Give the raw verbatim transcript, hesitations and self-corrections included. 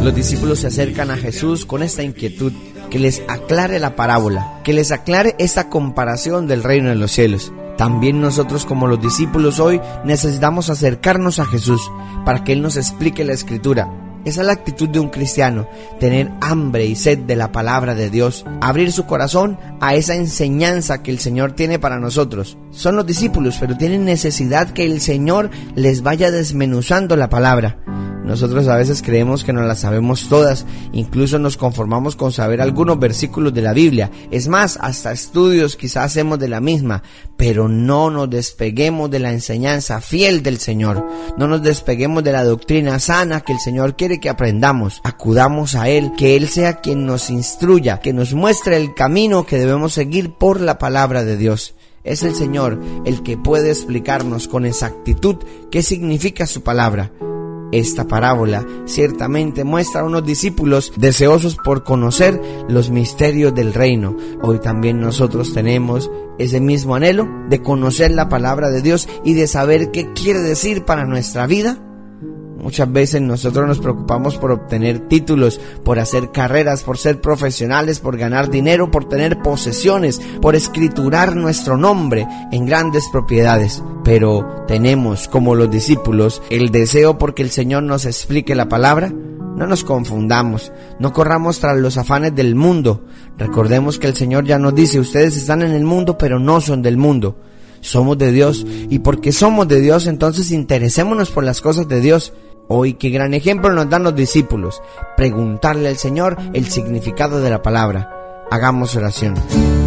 Los discípulos se acercan a Jesús con esta inquietud, que les aclare la parábola, que les aclare esta comparación del reino de los cielos. También nosotros, como los discípulos hoy, necesitamos acercarnos a Jesús para que Él nos explique la Escritura. Esa es la actitud de un cristiano, tener hambre y sed de la palabra de Dios, abrir su corazón a esa enseñanza que el Señor tiene para nosotros. Son los discípulos, pero tienen necesidad que el Señor les vaya desmenuzando la palabra. Nosotros a veces creemos que no las sabemos todas, incluso nos conformamos con saber algunos versículos de la Biblia. Es más, hasta estudios quizás hacemos de la misma, pero no nos despeguemos de la enseñanza fiel del Señor. No nos despeguemos de la doctrina sana que el Señor quiere que aprendamos. Acudamos a Él, que Él sea quien nos instruya, que nos muestre el camino que debemos seguir por la palabra de Dios. Es el Señor el que puede explicarnos con exactitud qué significa su palabra. Esta parábola ciertamente muestra a unos discípulos deseosos por conocer los misterios del reino. Hoy también nosotros tenemos ese mismo anhelo de conocer la palabra de Dios y de saber qué quiere decir para nuestra vida. Muchas veces nosotros nos preocupamos por obtener títulos, por hacer carreras, por ser profesionales, por ganar dinero, por tener posesiones, por escriturar nuestro nombre en grandes propiedades. Pero tenemos, como los discípulos, el deseo porque el Señor nos explique la palabra. No nos confundamos, no corramos tras los afanes del mundo. Recordemos que el Señor ya nos dice: ustedes están en el mundo, pero no son del mundo. Somos de Dios, y porque somos de Dios, entonces interesémonos por las cosas de Dios. Hoy, qué gran ejemplo nos dan los discípulos: preguntarle al Señor el significado de la palabra. Hagamos oración.